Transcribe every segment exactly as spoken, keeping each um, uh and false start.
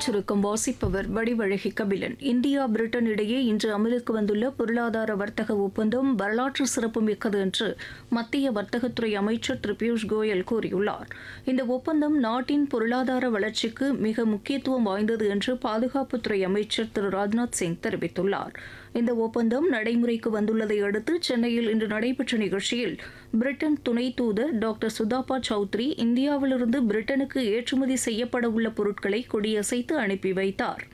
செய்திச் சுருக்கம் வாசிப்பவர் வடிவழகி கபிலன். இந்தியா பிரிட்டன் இடையே இன்று அமலுக்கு வந்துள்ள பொருளாதார வர்த்தக ஒப்பந்தம் வரலாற்று சிறப்புமிக்கது என்று மத்திய வர்த்தகத்துறை அமைச்சர் திரு பியூஷ் கோயல் கூறியுள்ளார். இந்த ஒப்பந்தம் நாட்டின் பொருளாதார வளர்ச்சிக்கு மிக முக்கியத்துவம் வாய்ந்தது என்று பாதுகாப்புத்துறை அமைச்சர் திரு ராஜ்நாத் சிங் தெரிவித்துள்ளார். இந்த ஒப்பந்தம் நடைமுறைக்கு வந்துள்ளதை அடுத்து சென்னையில் இன்று நடைபெற்ற நிகழ்ச்சியில் பிரிட்டன் துணை தூதர் டாக்டர் சுதாபா சௌத்ரி இந்தியாவிலிருந்து பிரிட்டனுக்கு ஏற்றுமதி செய்யப்பட உள்ள பொருட்களை கொடியசைத்து அனுப்பி வைத்தார்.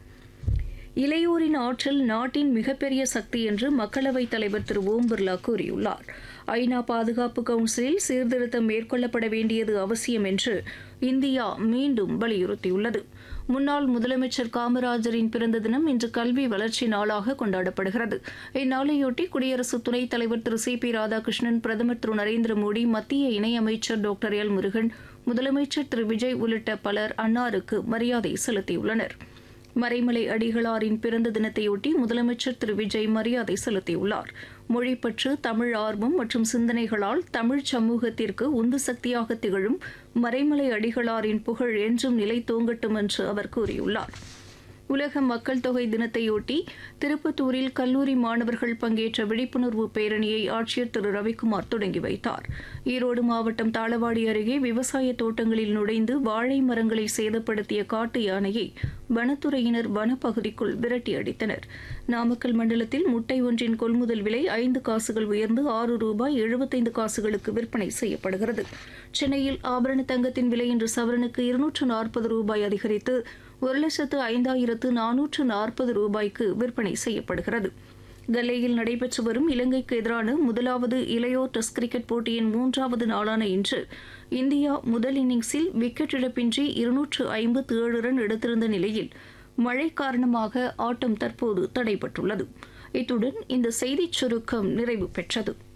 இளையோரின் ஆற்றல் நாட்டின் மிகப்பெரிய சக்தி என்று மக்களவைத் தலைவர் திரு ஓம் பிர்லா கூறியுள்ளார். ஐநா பாதுகாப்பு கவுன்சிலில் சீர்திருத்தம் மேற்கொள்ளப்பட வேண்டியது அவசியம் என்று இந்தியா மீண்டும் வலியுறுத்தியுள்ளது. முன்னாள் முதலமைச்சர் காமராஜரின் பிறந்த தினம் இன்று கல்வி வளர்ச்சி நாளாக கொண்டாடப்படுகிறது. இந்நாளையொட்டி குடியரசு துணைத் தலைவர் திரு சி பி ராதாகிருஷ்ணன், பிரதமர் திரு நரேந்திர மோடி, மத்திய இணையமைச்சர் டாக்டர் எல் முருகன், முதலமைச்சர் திரு விஜய் உள்ளிட்ட பலர் அன்னாருக்கு மரியாதை செலுத்தியுள்ளனர். மறைமலை அடிகளாரின் பிறந்த தினத்தையொட்டி முதலமைச்சர் திரு விஜய் மரியாதை செலுத்தியுள்ளார். மொழிப்பற்று, தமிழ் ஆர்வம் மற்றும் சிந்தனைகளால் தமிழ் சமூகத்திற்கு உந்து சக்தியாக திகழும் மறைமலை அடிகளாரின் புகழ் என்றும் நிலைத்தோங்கட்டும் என்று அவர் கூறியுள்ளார். உலக மக்கள் தொகை தினத்தையொட்டி திருப்பத்தூரில் கல்லூரி மாணவர்கள் பங்கேற்ற விழிப்புணர்வு பேரணியை ஆட்சியர் திரு ரவிக்குமார் தொடங்கி வைத்தார். ஈரோடு மாவட்டம் தாளவாடி அருகே விவசாய தோட்டங்களில் நுழைந்து வாழை மரங்களை சேதப்படுத்திய காட்டு யானையை வனத்துறையினர் வனப்பகுதிக்குள் விரட்டி அடித்தனர். நாமக்கல் மண்டலத்தில் முட்டை ஒன்றின் கொள்முதல் விலை ஐந்து காசுகள் உயர்ந்து ஆறு ரூபாய் எழுபத்தைந்து காசுகளுக்கு விற்பனை செய்யப்படுகிறது. சென்னையில் ஆபரண தங்கத்தின் விலை இன்று சவரனுக்கு இருநூற்று நாற்பது ரூபாய் அதிகரித்து ஒரு லட்சத்து ஐந்தாயிரத்து நானூற்று நாற்பது ரூபாய்க்கு விற்பனை செய்யப்படுகிறது. கல்லேயில் நடைபெற்று வரும் இலங்கைக்கு எதிரான முதலாவது இளையோர் டெஸ்ட் கிரிக்கெட் போட்டியின் மூன்றாவது நாளான இன்று இந்தியா முதல் இன்னிங்ஸில் விக்கெட் இழப்பின்றி இருநூற்று ஐம்பத்து ஏழு ரன் எடுத்திருந்த நிலையில் மழை காரணமாக ஆட்டம் தற்போது தடைபட்டுள்ளது. இத்துடன் இந்த செய்திச் சுருக்கம் நிறைவு பெற்றது.